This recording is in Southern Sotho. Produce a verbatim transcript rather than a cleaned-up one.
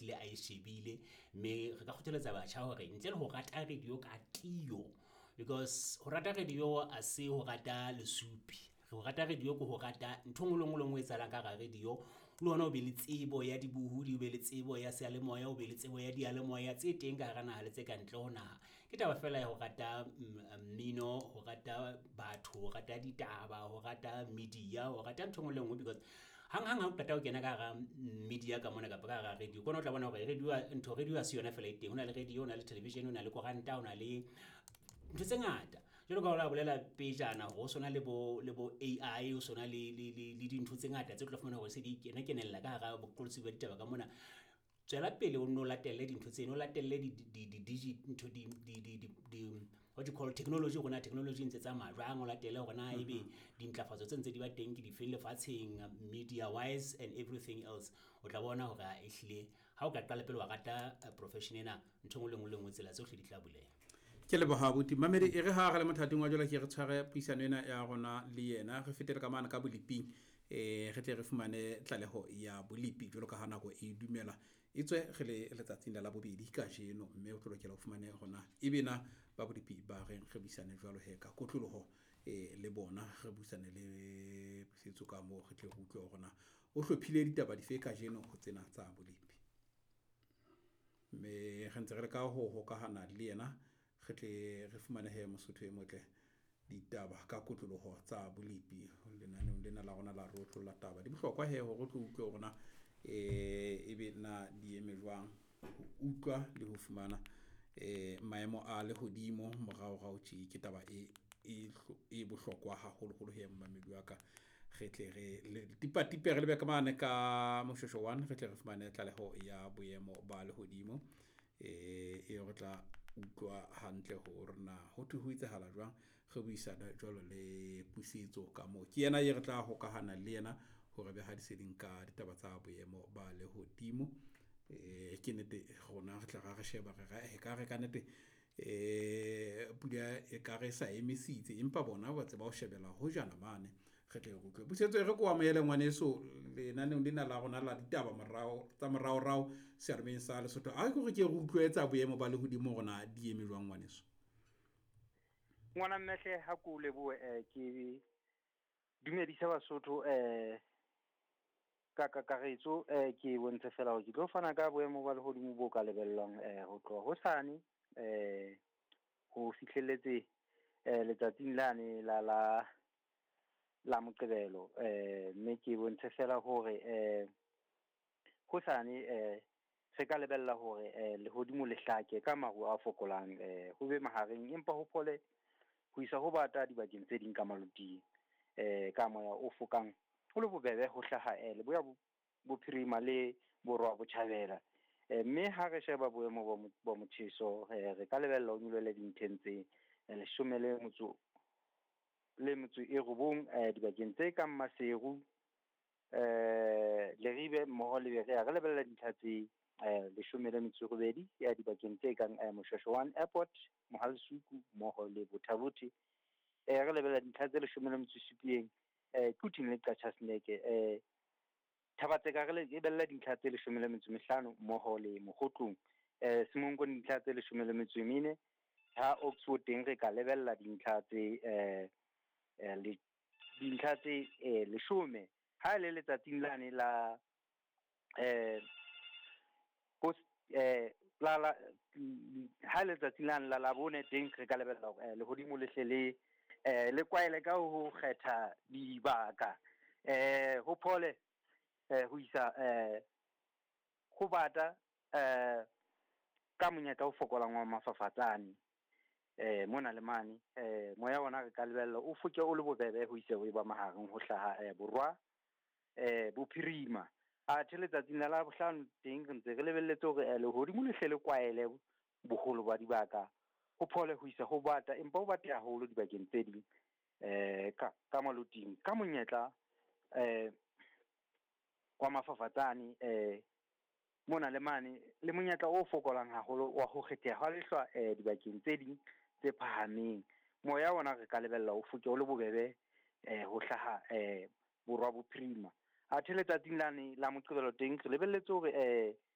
ehlile a e shebile me re ka kgothaletsa batjha hore ntle le ho rata radio ka tiyo, because ho rata radio a se ho rata lesupi. Ho rata radio ko ho rata ntho ngwe le ngwe le ngwe e tsalang ka radio, le hona o be le tsebo ya dibuhudi, o be le tsebo ya seyalemoya, o be le tsebo ya dialemoya tse teng ka hara naha le tse ka ntle ho naha. Ke taba fela ya ho rata mmino, ho rata batho, ho rata ditaba, ho rata media, ho rata ntho ngwe le ngwe, because hang hang ha o qeta ho kena ka hara media ka mona kapa ka hara radio, kona o tla bona hore radio ntho radio a se yona fela e teng. Ho na le radio, ho na le television, ho na le koranta, ho na le ntho tse ngata. Jwalo ka ho bolela pejana ho sona le bo le bo A I, ho sona le le le dintho tse ngata tse tlo fumana hore se di kena kenella ka hara boqolotsi ba ditaba ka mona. Tswela pele o no latelle dintho tseno, o latelle di di di digit ntho di di di di what you call technology, rona technology ntse tsa majwang, o latelle hore na ebe dintlafatso tse ntse di ba teng ke di felle fatseng media wise and everything else. O tla bona hore a ehlile ha o ka qala pele wa rata profession ena, ntho ngwe le ngwe le ngwe tsela tsohle di tla buleha. Ke le bohabuti mamedi e re ha ga le mothating wa jola ke re tshware puisano ena ya rona le yena re fetele ka mana ka boliping eh re tle re fumane tlaleho ya bolipi jolo ka hana go e dumela e tswe re le letsatsing la bobedi ka jeno, mme o tlolokela o fumane rona e bena ba bolipi ba re re bisane jwalo he ka kotloloho eh le bona re busane le setso ka mo re tle go utlwa rona o hlophile ditaba di fe ka jeno go tsena tsa bolipi. Me re ntse re ka ho ho ka hana le yena re tle re fumane he mosotho e motle ditaba ka kotloloho tsa bolipi lenaneng lena la rona la rotlo la taba di bohlokwa he ho go tlo utlwa rona eh ebe na di eme jwang utlwa le ho fumana eh maemo a le hodimo morao ga o tshi ke taba e e bohlokwa haholo holo he mmamedi wa ka. Re tle re tipatipe re le be ka mane ka moshosho one re tle re fumane tlaleho ya boemo ba le hodimo eh e re tla utlwa hantle ho rena ho thu ho itsehala jwang re buisana jwalo le pusetso ka mo ke yena ye re tla hokahana le yena hore be ha di seding ka ditaba tsa boemo ba le hodimo eh ke nete gona re tla ga re sheba re ga e ka re ka nete eh pula e ka re sa emisitse empa bona ba tse ba o shebela ho jana mane re tle go utlwa pusetso e re kwa moele ngwaneso le nane ndina la gona la ditaba morao tsa morao rao sermeng sa le sotho a go re ke go utlwetsa boemo ba le hodimo gona di eme jwang ngwaneso. Ngwana mmehle ha ku le bo eh ke dumedisa Basotho eh ka ka karetso eh ke bontshe fela ho ke tlo fana ka boemo ba le hodimo bo ka lebellong eh ho tloha ho sane eh ho fihlelletse eh letsatsing lane la la la Moqebelo eh mme ke bontshe fela hore eh ho sane eh se ka lebella hore eh le hodimo le hlake ka maru a fokolang eh ho be mahareng empa ho phole ho isa ho bata dibakeng tse ding ka maloti eh ka moya o fokang ho le bobebe ho hlaha ele boya bophirima le borwa botjhabela eh mme ha re sheba boemo bo mothiso re ka lebella o nyolele dintentse le shomele motso le motso e robong eh dibakeng tse kang Maseru eh le ribe mo le re re lebella dintlhatsi eh le shomele motso robedi ya dibakeng tse kang Moshosho one airport Mohalsuku mo le Bothabuthi eh re lebella dintlhatsi le shomele motso supieng eh kuting le qacha snake eh Thabatse ka re lebella dintlhatsi le shomele motso mehlano mo le Mogotlong eh Simongo dintlhatsi le shomele motso mine ha Oxford teng re ka lebella dintlhatsi eh le dintlhatsi eh le shome ha le letsatsing lane la eh post eh la la ha le letsatsing lane la la bone teng re ka lebella le hodimo le hlele eh le kwaile ka ho kgetha dibaka eh ho phole eh ho isa eh go bata eh ka monyetla o fokolang wa mafafatsane eh mona le mane eh moya ona re ka lebella o foke o le bobebe ho ise ho ba mahareng ho hlaha eh borwa eh bophirima a tletsatsing la bohlano teng re ntse re lebelletse hore le hodimo le hlele kwaele boholo ba dibaka ho phole ho isa ho bata empa o bate haholo dibakeng tse ding eh ka ka maloting ka monyetla eh wa mafafatsane eh mona le mane le monyetla o fokolang haholo wa ho kgetheha ha lehlwa eh dibakeng tse ding tse phahameng moya ona re ka lebella o foke o le bobebe eh ho hlaha eh borwa bophirima a tletsatsing lane la Moqebelo teng re lebelletse hore eh